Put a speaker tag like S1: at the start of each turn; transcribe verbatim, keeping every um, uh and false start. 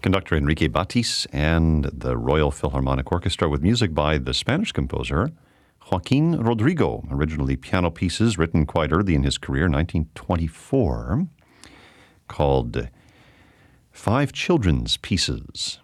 S1: Conductor Enrique Batis and the Royal Philharmonic Orchestra with music by the Spanish composer Joaquin Rodrigo, originally piano pieces written quite early in his career, nineteen twenty-four, called Five Children's Pieces.